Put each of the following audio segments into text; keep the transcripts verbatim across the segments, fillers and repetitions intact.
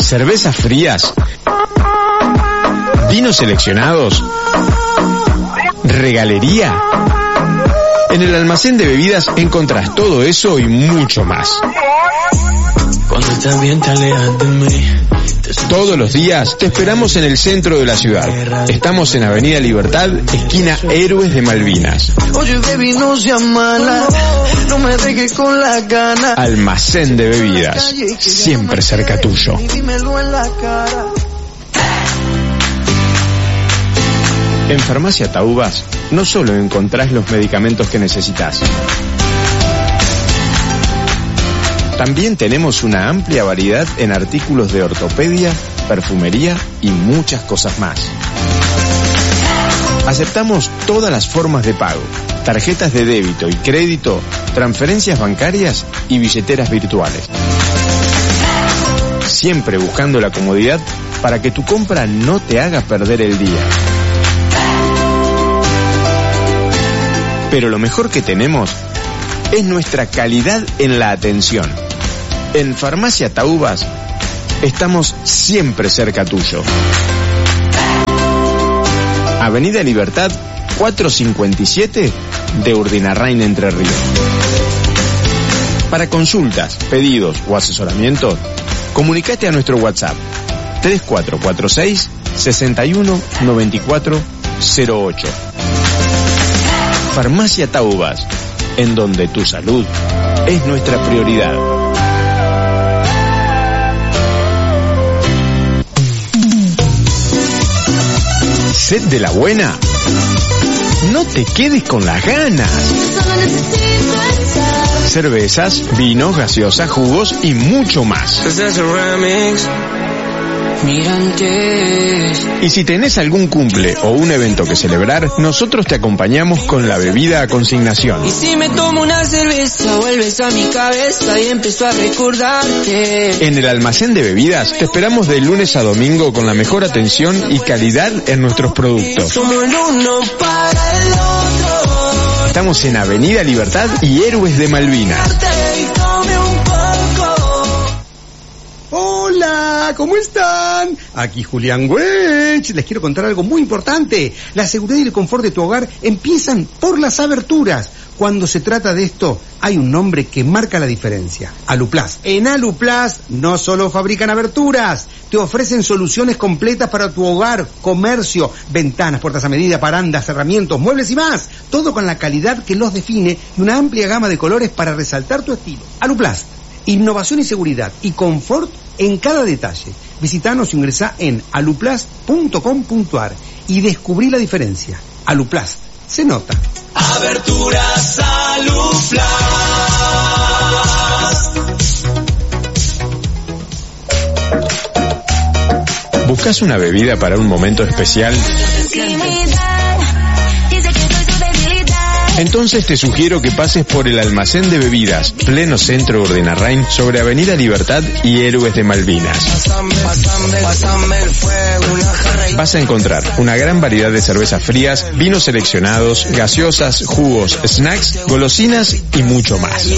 cervezas frías, vinos seleccionados, regalería. En el almacén de bebidas encontrás todo eso y mucho más. Todos los días te esperamos en el centro de la ciudad. Estamos en Avenida Libertad, esquina Héroes de Malvinas. Oye, baby, no seas mala, no me dejes con las ganas. Almacén de bebidas, siempre cerca tuyo. Dímelo en la cara. En Farmacia Taubas no solo encontrás los medicamentos que necesitas, también tenemos una amplia variedad en artículos de ortopedia, perfumería y muchas cosas más. Aceptamos todas las formas de pago, tarjetas de débito y crédito, transferencias bancarias y billeteras virtuales. Siempre buscando la comodidad para que tu compra no te haga perder el día. Pero lo mejor que tenemos es nuestra calidad en la atención. En Farmacia Taubas estamos siempre cerca tuyo. Avenida Libertad cuatrocientos cincuenta y siete de Urdinarrain, Entre Ríos. Para consultas, pedidos o asesoramiento, comunicate a nuestro WhatsApp tres cuatro cuatro seis, seis uno nueve cuatro cero ocho. Farmacia Taubas, en donde tu salud es nuestra prioridad. ¿Sed de la buena? No te quedes con las ganas. Cervezas, vinos, gaseosas, jugos y mucho más. Y si tenés algún cumple o un evento que celebrar, nosotros te acompañamos con la bebida a consignación. Y si me tomo una cerveza, vuelves a mi cabeza y empiezo a recordarte. En el almacén de bebidas te esperamos de lunes a domingo con la mejor atención y calidad en nuestros productos. Somos el uno para el otro. Estamos en Avenida Libertad y Héroes de Malvinas. Hola, ¿cómo están? Aquí Julián Wench. Les quiero contar algo muy importante. La seguridad y el confort de tu hogar empiezan por las aberturas. Cuando se trata de esto, hay un nombre que marca la diferencia. Aluplast. En Aluplast no solo fabrican aberturas, te ofrecen soluciones completas para tu hogar, comercio, ventanas, puertas a medida, parandas, herramientas, muebles y más. Todo con la calidad que los define y una amplia gama de colores para resaltar tu estilo. Aluplast. Innovación y seguridad y confort en cada detalle. Visitanos y ingresá en aluplast punto com punto ar y descubrí la diferencia. Aluplast. Se nota. Aberturas Aluplast. ¿Buscas una bebida para un momento especial? Entonces te sugiero que pases por el almacén de bebidas, pleno centro de Urdinarrain, sobre Avenida Libertad y Héroes de Malvinas. Vas a encontrar una gran variedad de cervezas frías, vinos seleccionados, gaseosas, jugos, snacks, golosinas y mucho más.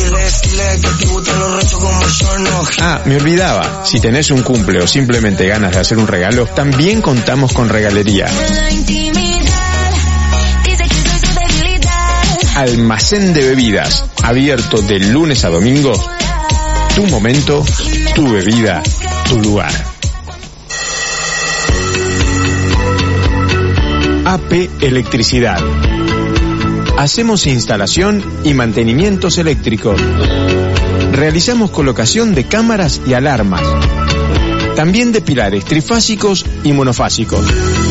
Ah, me olvidaba, si tenés un cumple o simplemente ganas de hacer un regalo, también contamos con regalería. Almacén de bebidas, abierto de lunes a domingo. Tu momento, tu bebida, tu lugar. A P Electricidad. Hacemos instalación y mantenimientos eléctricos. Realizamos colocación de cámaras y alarmas. También de pilares trifásicos y monofásicos.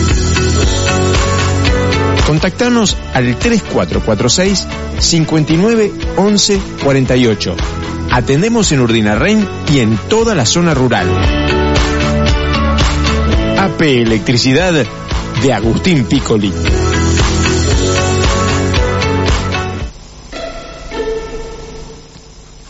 Contactanos al tres cuatro cuatro seis, cinco nueve, once, cuarenta y ocho. Atendemos en Urdinarrain y en toda la zona rural. A P Electricidad de Agustín Piccoli.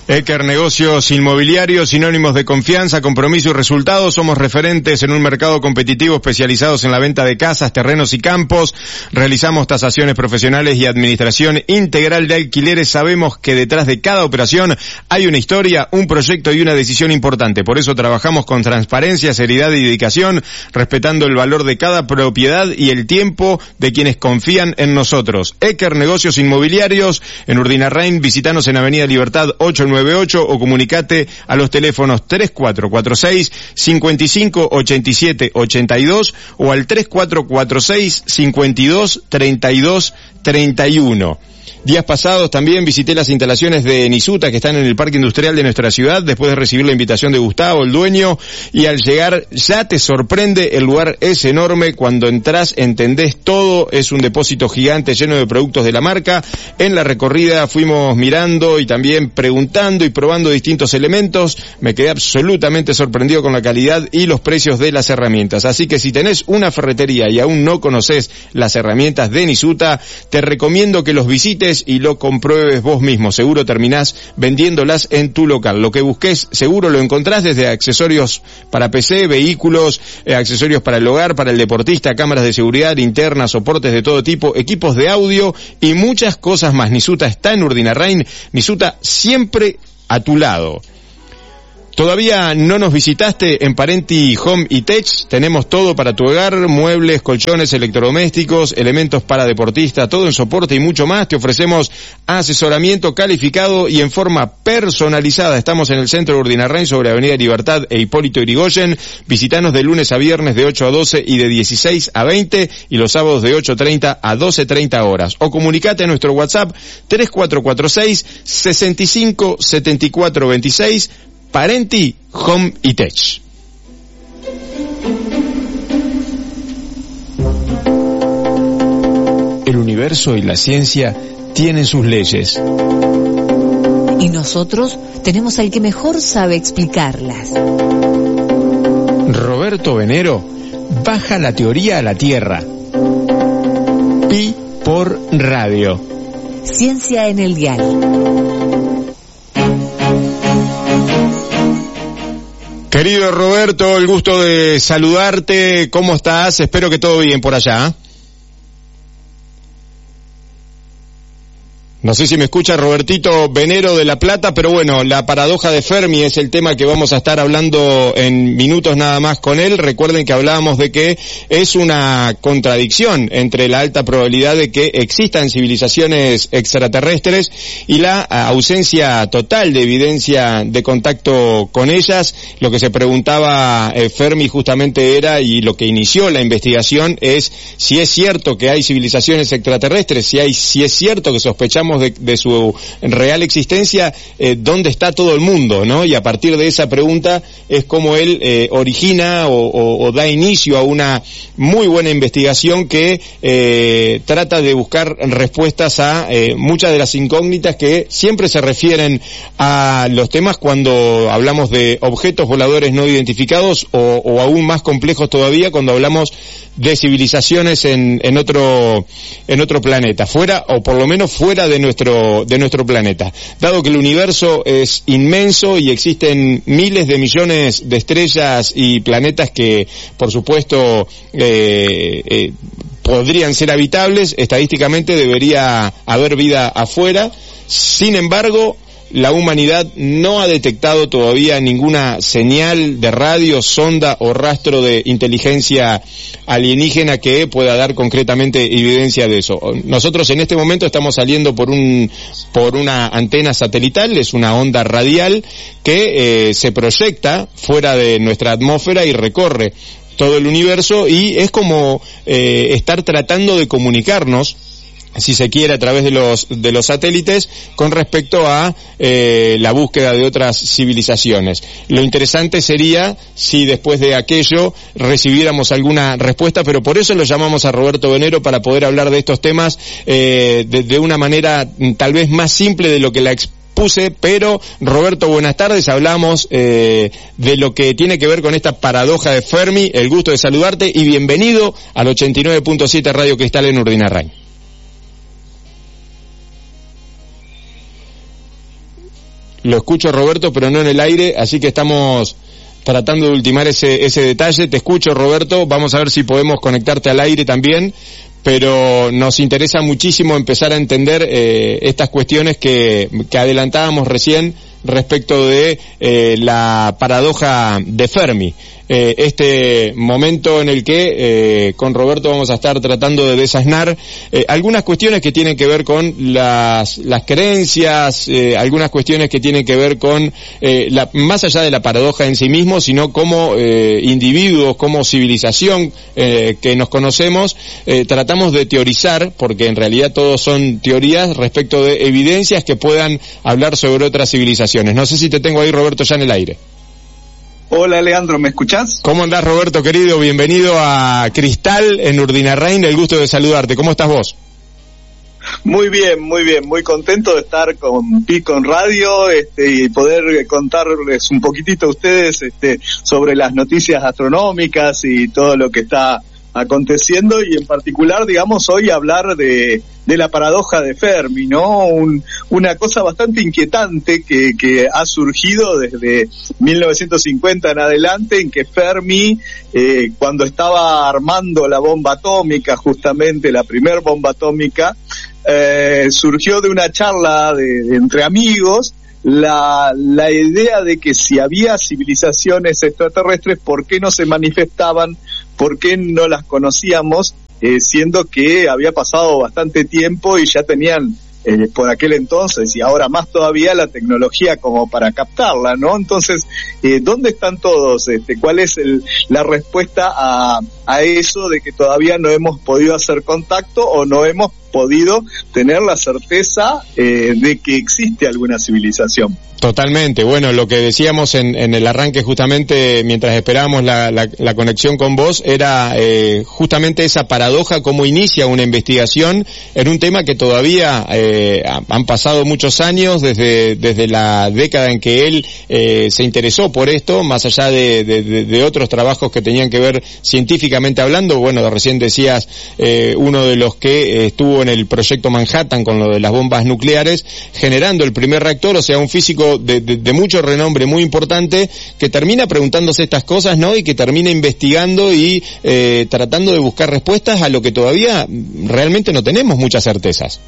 Eker Negocios Inmobiliarios, sinónimos de confianza, compromiso y resultados. Somos referentes en un mercado competitivo especializados en la venta de casas, terrenos y campos. Realizamos tasaciones profesionales y administración integral de alquileres. Sabemos que detrás de cada operación hay una historia, un proyecto y una decisión importante. Por eso trabajamos con transparencia, seriedad y dedicación, respetando el valor de cada propiedad y el tiempo de quienes confían en nosotros. Eker Negocios Inmobiliarios, en Urdinarrain. Visítanos en Avenida Libertad ocho nueve ocho o comunicate a los teléfonos tres cuatro cuatro seis, cinco cinco, ocho siete ocho dos o al tres cuatro cuatro seis, cinco dos, tres dos, tres uno. Días pasados también visité las instalaciones de Nisuta que están en el Parque Industrial de nuestra ciudad después de recibir la invitación de Gustavo, el dueño, y al llegar ya te sorprende, el lugar es enorme, cuando entras entendés todo, es un depósito gigante lleno de productos de la marca. En la recorrida fuimos mirando y también preguntando y probando distintos elementos, me quedé absolutamente sorprendido con la calidad y los precios de las herramientas, así que si tenés una ferretería y aún no conocés las herramientas de Nisuta, te recomiendo que los visites y lo compruebes vos mismo. Seguro terminás vendiéndolas en tu local. Lo que busques seguro lo encontrás, desde accesorios para P C, vehículos, eh, accesorios para el hogar, para el deportista, cámaras de seguridad internas, soportes de todo tipo, equipos de audio y muchas cosas más. Nisuta está en Urdinarrain. Nisuta siempre a tu lado. ¿Todavía no nos visitaste en Parenti Home y Tech? Tenemos todo para tu hogar, muebles, colchones, electrodomésticos, elementos para deportista, todo en soporte y mucho más. Te ofrecemos asesoramiento calificado y en forma personalizada. Estamos en el centro de Urdinarrain, sobre Avenida Libertad e Hipólito Yrigoyen. Visitanos de lunes a viernes de ocho a doce y de dieciséis a veinte y los sábados de ocho treinta a doce treinta horas. O comunicate a nuestro WhatsApp tres cuatro cuatro seis, seis cinco, siete cuatro dos seis. Parenti Home y Tech. El universo y la ciencia tienen sus leyes. Y nosotros tenemos al que mejor sabe explicarlas. Roberto Venero baja la teoría a la Tierra. Pi por radio. Ciencia en el dial. Querido Roberto, el gusto de saludarte. ¿Cómo estás? Espero que todo bien por allá. No sé si me escucha Robertito Venero de La Plata, pero bueno, la paradoja de Fermi es el tema que vamos a estar hablando en minutos nada más con él. Recuerden que hablábamos de que es una contradicción entre la alta probabilidad de que existan civilizaciones extraterrestres y la ausencia total de evidencia de contacto con ellas. Lo que se preguntaba eh, Fermi justamente era, y lo que inició la investigación, es si es cierto que hay civilizaciones extraterrestres, si hay, si es cierto que sospechamos De, de su real existencia, eh, ¿dónde está todo el mundo? ¿No? Y a partir de esa pregunta es como él eh, origina o, o, o da inicio a una muy buena investigación que eh, trata de buscar respuestas a eh, muchas de las incógnitas que siempre se refieren a los temas cuando hablamos de objetos voladores no identificados, o, o aún más complejos todavía cuando hablamos de civilizaciones en, en otro en otro planeta, fuera, o por lo menos fuera de nuestro de nuestro planeta. Dado que el universo es inmenso y existen miles de millones de estrellas y planetas que, por supuesto, eh, eh, podrían ser habitables, estadísticamente debería haber vida afuera. Sin embargo, la humanidad no ha detectado todavía ninguna señal de radio, sonda o rastro de inteligencia alienígena que pueda dar concretamente evidencia de eso. Nosotros en este momento estamos saliendo por un por una antena satelital, es una onda radial que eh, se proyecta fuera de nuestra atmósfera y recorre todo el universo, y es como eh, estar tratando de comunicarnos, si se quiere, a través de los de los satélites con respecto a eh, la búsqueda de otras civilizaciones. Lo interesante sería si después de aquello recibiéramos alguna respuesta, pero por eso lo llamamos a Roberto Venero, para poder hablar de estos temas eh, de, de una manera tal vez más simple de lo que la puse. Pero Roberto, buenas tardes. Hablamos eh, de lo que tiene que ver con esta paradoja de Fermi. El gusto de saludarte y bienvenido al ochenta y nueve punto siete Radio Cristal en Urdinarrain. lo escucho, Roberto, pero no en el aire, así que estamos tratando de ultimar ese, ese detalle. Te escucho, Roberto, vamos a ver si podemos conectarte al aire también, pero nos interesa muchísimo empezar a entender eh, estas cuestiones que, que adelantábamos recién respecto de eh, la paradoja de Fermi. Eh, este momento en el que eh, con Roberto vamos a estar tratando de desasnar eh, algunas cuestiones que tienen que ver con las las creencias, eh, algunas cuestiones que tienen que ver con eh, la, más allá de la paradoja en sí mismo, sino como eh, individuos, como civilización eh, que nos conocemos, eh, tratamos de teorizar, porque en realidad todos son teorías respecto de evidencias que puedan hablar sobre otras civilizaciones. No sé si te tengo ahí, Roberto, ya en el aire. Hola, Leandro, ¿me escuchás? ¿Cómo andás, Roberto, querido? Bienvenido a Cristal en Urdinarrain, el gusto de saludarte. ¿Cómo estás vos? Muy bien, muy bien, muy contento de estar con Picon Radio este, y poder contarles un poquitito a ustedes este, sobre las noticias astronómicas y todo lo que está aconteciendo, y en particular, digamos, hoy hablar de, de la paradoja de Fermi, ¿no? Un, una cosa bastante inquietante que, que ha surgido desde mil novecientos cincuenta en adelante, en que Fermi, eh, cuando estaba armando la bomba atómica, justamente la primer bomba atómica, eh, surgió de una charla de, de entre amigos, la, la idea de que si había civilizaciones extraterrestres, ¿por qué no se manifestaban? ¿Por qué no las conocíamos? Eh, siendo que había pasado bastante tiempo y ya tenían eh, por aquel entonces, y ahora más todavía, la tecnología como para captarla, ¿no? Entonces, eh, ¿dónde están todos? Este, ¿cuál es el, la respuesta a, a eso de que todavía no hemos podido hacer contacto o no hemos podido tener la certeza eh, de que existe alguna civilización? Totalmente. Bueno, lo que decíamos en, en el arranque, justamente mientras esperábamos la, la, la conexión con vos, era eh, justamente esa paradoja, cómo inicia una investigación en un tema que todavía eh, han pasado muchos años, desde desde la década en que él eh, se interesó por esto, más allá de, de, de, de otros trabajos que tenían que ver científicamente hablando. Bueno, recién decías eh, uno de los que eh, estuvo en el proyecto Manhattan con lo de las bombas nucleares, generando el primer reactor, o sea, un físico De, de, de mucho renombre, muy importante, que termina preguntándose estas cosas, ¿no? Y que termina investigando y eh, tratando de buscar respuestas a lo que todavía realmente no tenemos muchas certezas.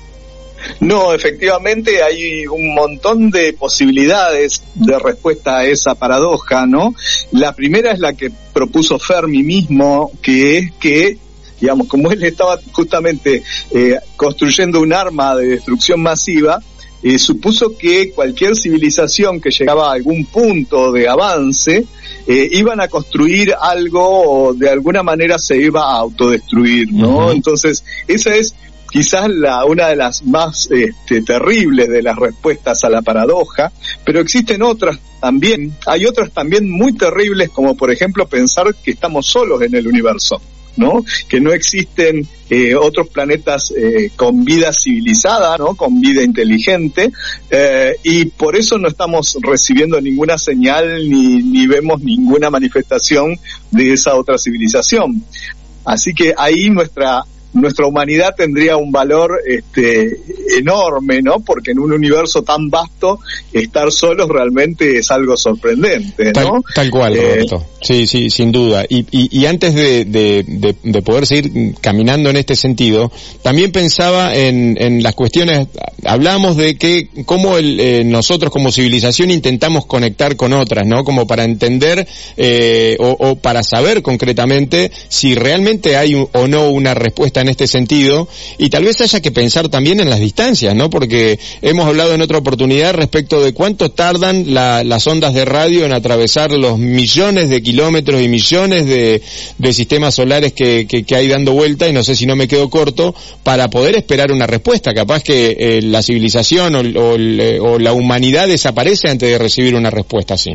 No, efectivamente hay un montón de posibilidades de respuesta a esa paradoja, ¿no? La primera es la que propuso Fermi mismo, que es que, digamos, como él estaba justamente eh, construyendo un arma de destrucción masiva, Eh, supuso que cualquier civilización que llegaba a algún punto de avance eh, iban a construir algo o de alguna manera se iba a autodestruir, ¿no? Uh-huh. Entonces, esa es quizás la, una de las más este, terribles de las respuestas a la paradoja, pero existen otras también. Hay otras también muy terribles, como por ejemplo pensar que estamos solos en el universo, ¿no? Que no existen eh, otros planetas eh, con vida civilizada, ¿no? Con vida inteligente, eh, y por eso no estamos recibiendo ninguna señal ni, ni vemos ninguna manifestación de esa otra civilización. Así que ahí nuestra nuestra humanidad tendría un valor este enorme, ¿no? Porque en un universo tan vasto, estar solos realmente es algo sorprendente, ¿no? Tal, tal cual, eh, Roberto. Sí, sí, sin duda. Y, y, y antes de, de, de, de poder seguir caminando en este sentido, también pensaba en, en las cuestiones, hablamos de que cómo el, eh, nosotros como civilización intentamos conectar con otras, ¿no? Como para entender eh, o, o para saber concretamente si realmente hay un, o no una respuesta en este sentido, y tal vez haya que pensar también en las distancias, ¿no? Porque hemos hablado en otra oportunidad respecto de cuánto tardan la, las ondas de radio en atravesar los millones de kilómetros y millones de, de sistemas solares que, que, que hay dando vuelta, y no sé si no me quedo corto, para poder esperar una respuesta. Capaz que eh, la civilización o, o, o la humanidad desaparece antes de recibir una respuesta así.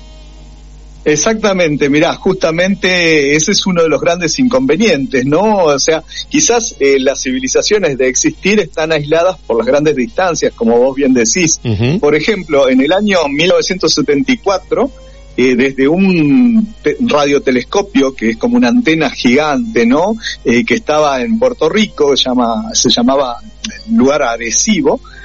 Exactamente, mirá, justamente ese es uno de los grandes inconvenientes, ¿no? O sea, quizás eh, las civilizaciones de existir están aisladas por las grandes distancias, como vos bien decís. Uh-huh. Por ejemplo, en el año mil novecientos setenta y cuatro, eh, desde un te- radiotelescopio, que es como una antena gigante, ¿no? Eh, que estaba en Puerto Rico, se llama, se llamaba lugar Arecibo,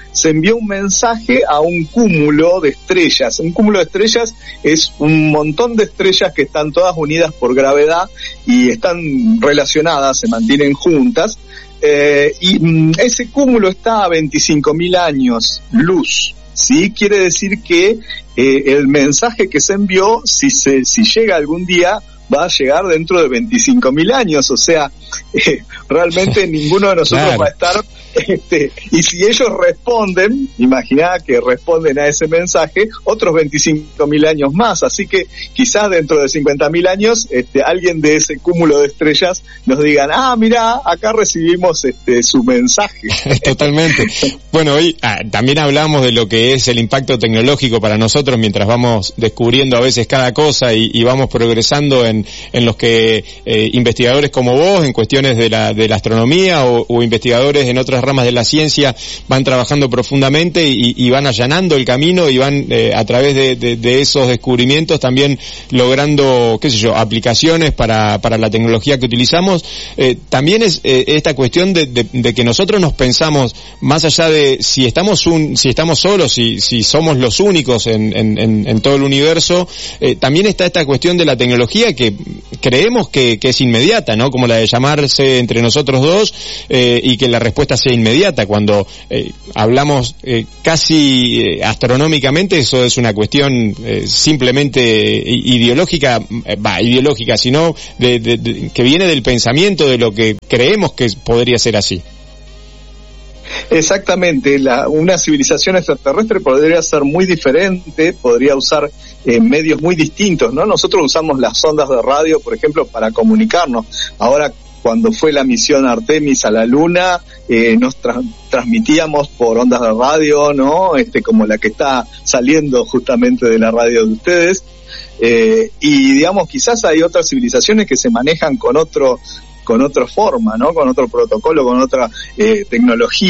se envió un mensaje a un cúmulo de estrellas. Un cúmulo de estrellas es un montón de estrellas que están todas unidas por gravedad y están relacionadas, se mantienen juntas, eh, y mm, ese cúmulo está a veinticinco mil años luz. Sí, quiere decir que eh, el mensaje que se envió, si se, si llega algún día, va a llegar dentro de veinticinco mil años, o sea, eh, realmente ninguno de nosotros claro. va a estar, este, y si ellos responden, imaginá que responden a ese mensaje, otros veinticinco mil años más, así que quizás dentro de cincuenta mil años, este, alguien de ese cúmulo de estrellas nos digan, ah, mirá, acá recibimos este su mensaje. Totalmente. Bueno, hoy ah, también hablamos de lo que es el impacto tecnológico para nosotros mientras vamos descubriendo a veces cada cosa y, y vamos progresando en en los que eh, investigadores como vos en cuestiones de la de la astronomía o, o investigadores en otras ramas de la ciencia van trabajando profundamente y, y van allanando el camino y van eh, a través de, de, de esos descubrimientos también logrando, qué sé yo, aplicaciones para para la tecnología que utilizamos. Eh, también es eh, esta cuestión de, de, de que nosotros nos pensamos más allá de si estamos un si estamos solos, si si somos los únicos en en, en, en todo el universo, eh, también está esta cuestión de la tecnología que creemos que, que es inmediata, ¿no? Como la de llamarse entre nosotros dos eh, y que la respuesta sea inmediata. Cuando eh, hablamos eh, casi eh, astronómicamente, eso es una cuestión eh, simplemente ideológica, va, eh, ideológica, sino de, de, de, que viene del pensamiento de lo que creemos que podría ser así. Exactamente, la, una civilización extraterrestre podría ser muy diferente, podría usar eh, medios muy distintos, ¿no? Nosotros usamos las ondas de radio, por ejemplo, para comunicarnos. Ahora, cuando fue la misión Artemis a la Luna, eh, nos tra- transmitíamos por ondas de radio, ¿no? Este, como la que está saliendo justamente de la radio de ustedes. Eh, y digamos, quizás hay otras civilizaciones que se manejan con otro con otra forma, ¿no? Con otro protocolo, con otra eh, tecnología.